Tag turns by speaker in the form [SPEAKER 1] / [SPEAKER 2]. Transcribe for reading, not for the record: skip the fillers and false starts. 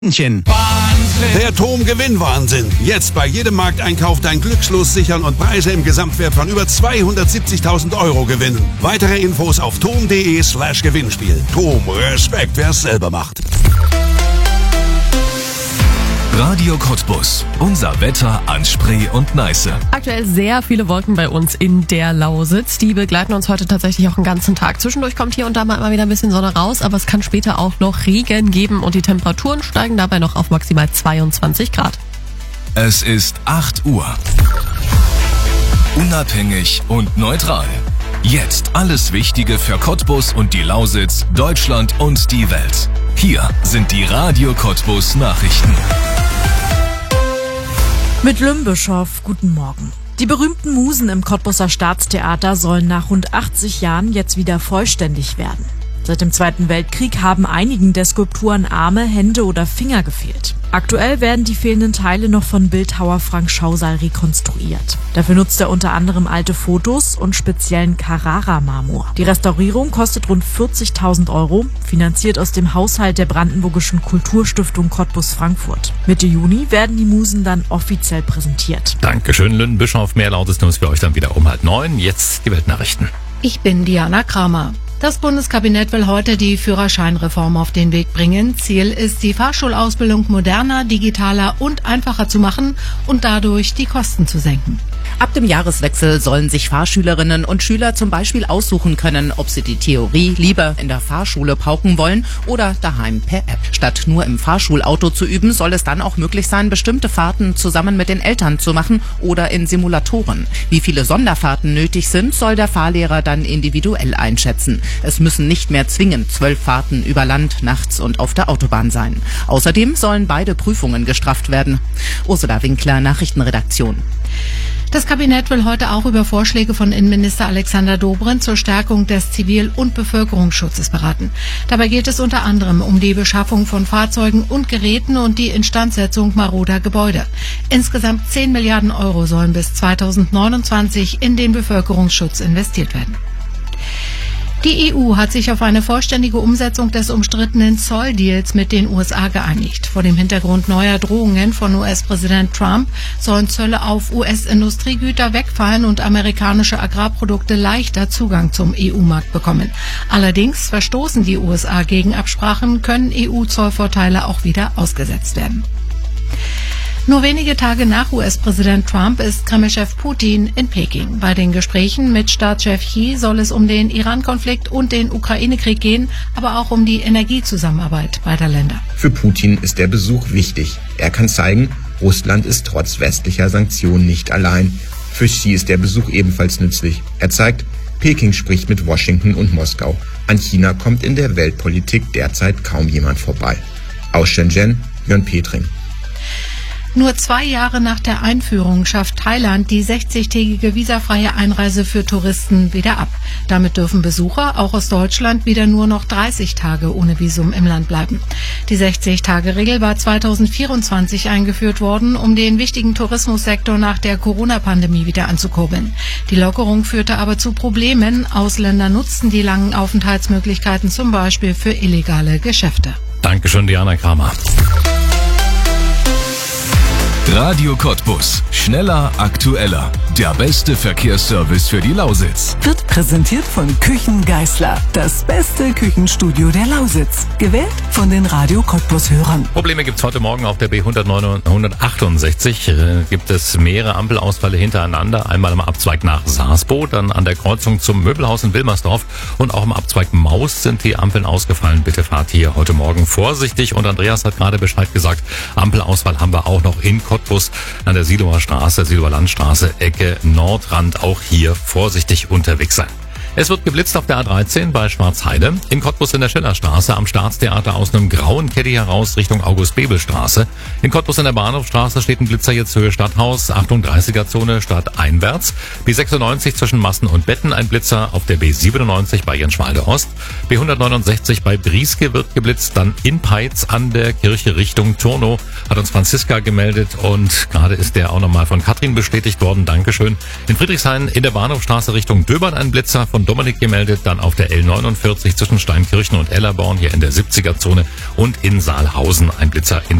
[SPEAKER 1] Wahnsinn.
[SPEAKER 2] Der TOM-Gewinnwahnsinn. Jetzt bei jedem Markteinkauf dein Glückslos sichern und Preise im Gesamtwert von über 270.000 € gewinnen. Weitere Infos auf tom.de/Gewinnspiel. TOM, Respekt, wer es selber macht.
[SPEAKER 3] Radio Cottbus. Unser Wetter an Spree und Neiße.
[SPEAKER 4] Aktuell sehr viele Wolken bei uns in der Lausitz. Die begleiten uns heute tatsächlich auch den ganzen Tag. Zwischendurch kommt hier und da mal immer wieder ein bisschen Sonne raus, aber es kann später auch noch Regen geben und die Temperaturen steigen dabei noch auf maximal 22 Grad.
[SPEAKER 3] Es ist 8 Uhr. Unabhängig und neutral. Jetzt alles Wichtige für Cottbus und die Lausitz, Deutschland und die Welt. Hier sind die Radio Cottbus Nachrichten.
[SPEAKER 5] Mit Lümbischow, guten Morgen. Die berühmten Musen im Cottbuser Staatstheater sollen nach rund 80 Jahren jetzt wieder vollständig werden. Seit dem Zweiten Weltkrieg haben einigen der Skulpturen Arme, Hände oder Finger gefehlt. Aktuell werden die fehlenden Teile noch von Bildhauer Frank Schausal rekonstruiert. Dafür nutzt er unter anderem alte Fotos und speziellen Carrara-Marmor. Die Restaurierung kostet rund 40.000 €, finanziert aus dem Haushalt der Brandenburgischen Kulturstiftung Cottbus-Frankfurt. Mitte Juni werden die Musen dann offiziell präsentiert.
[SPEAKER 6] Dankeschön, Lünden-Bischof. Mehr lautes News für euch dann wieder um 8:30. Jetzt die Weltnachrichten.
[SPEAKER 7] Ich bin Diana Kramer. Das Bundeskabinett will heute die Führerscheinreform auf den Weg bringen. Ziel ist, die Fahrschulausbildung moderner, digitaler und einfacher zu machen und dadurch die Kosten zu senken.
[SPEAKER 8] Ab dem Jahreswechsel sollen sich Fahrschülerinnen und Schüler zum Beispiel aussuchen können, ob sie die Theorie lieber in der Fahrschule pauken wollen oder daheim per App. Statt nur im Fahrschulauto zu üben, soll es dann auch möglich sein, bestimmte Fahrten zusammen mit den Eltern zu machen oder in Simulatoren. Wie viele Sonderfahrten nötig sind, soll der Fahrlehrer dann individuell einschätzen. Es müssen nicht mehr zwingend 12 Fahrten über Land, nachts und auf der Autobahn sein. Außerdem sollen beide Prüfungen gestrafft werden. Ursula Winkler, Nachrichtenredaktion.
[SPEAKER 7] Das Kabinett will heute auch über Vorschläge von Innenminister Alexander Dobrindt zur Stärkung des Zivil- und Bevölkerungsschutzes beraten. Dabei geht es unter anderem um die Beschaffung von Fahrzeugen und Geräten und die Instandsetzung maroder Gebäude. Insgesamt 10 Milliarden € sollen bis 2029 in den Bevölkerungsschutz investiert werden. Die EU hat sich auf eine vollständige Umsetzung des umstrittenen Zolldeals mit den USA geeinigt. Vor dem Hintergrund neuer Drohungen von US-Präsident Trump sollen Zölle auf US-Industriegüter wegfallen und amerikanische Agrarprodukte leichter Zugang zum EU-Markt bekommen. Allerdings verstoßen die USA gegen Absprachen, können EU-Zollvorteile auch wieder ausgesetzt werden. Nur wenige Tage nach US-Präsident Trump ist Kreml-Chef Putin in Peking. Bei den Gesprächen mit Staatschef Xi soll es um den Iran-Konflikt und den Ukraine-Krieg gehen, aber auch um die Energiezusammenarbeit beider Länder.
[SPEAKER 9] Für Putin ist der Besuch wichtig. Er kann zeigen, Russland ist trotz westlicher Sanktionen nicht allein. Für Xi ist der Besuch ebenfalls nützlich. Er zeigt, Peking spricht mit Washington und Moskau. An China kommt in der Weltpolitik derzeit kaum jemand vorbei. Aus Shenzhen, Jörn Petring.
[SPEAKER 7] Nur 2 Jahre nach der Einführung schafft Thailand die 60-tägige visafreie Einreise für Touristen wieder ab. Damit dürfen Besucher, auch aus Deutschland, wieder nur noch 30 Tage ohne Visum im Land bleiben. Die 60-Tage-Regel war 2024 eingeführt worden, um den wichtigen Tourismussektor nach der Corona-Pandemie wieder anzukurbeln. Die Lockerung führte aber zu Problemen. Ausländer nutzten die langen Aufenthaltsmöglichkeiten zum Beispiel für illegale Geschäfte.
[SPEAKER 6] Dankeschön, Diana Kramer.
[SPEAKER 3] Radio Cottbus. Schneller, aktueller. Der beste Verkehrsservice für die Lausitz.
[SPEAKER 10] Wird präsentiert von Küchen Geisler. Das beste Küchenstudio der Lausitz. Gewählt von den Radio Cottbus-Hörern.
[SPEAKER 6] Probleme gibt's heute Morgen auf der B168. Gibt es mehrere Ampelausfälle hintereinander. Einmal am Abzweig nach Saasbo, dann an der Kreuzung zum Möbelhaus in Wilmersdorf und auch am Abzweig Maus sind die Ampeln ausgefallen. Bitte fahrt hier heute Morgen vorsichtig. Und Andreas hat gerade Bescheid gesagt, Ampelausfall haben wir auch noch in Cottbus an der Siloer Straße, Siloer Landstraße, Ecke Nordrand. Auch hier vorsichtig unterwegs sein. Es wird geblitzt auf der A13 bei Schwarzheide, in Cottbus in der Schillerstraße, am Staatstheater aus einem grauen Caddy heraus Richtung August-Bebel-Straße. In Cottbus in der Bahnhofstraße steht ein Blitzer jetzt Höhe Stadthaus, Achtung 30er-Zone stadteinwärts. B96 zwischen Massen und Betten ein Blitzer, auf der B97 bei Jenschwalde Ost. B169 bei Brieske wird geblitzt, dann in Peitz an der Kirche Richtung Turnow, hat uns Franziska gemeldet und gerade ist der auch nochmal von Katrin bestätigt worden, Dankeschön. In Friedrichshain in der Bahnhofstraße Richtung Döbern ein Blitzer, von von Dominik gemeldet. Dann auf der L49 zwischen Steinkirchen und Ellerborn hier in der 70er-Zone und in Saalhausen ein Blitzer in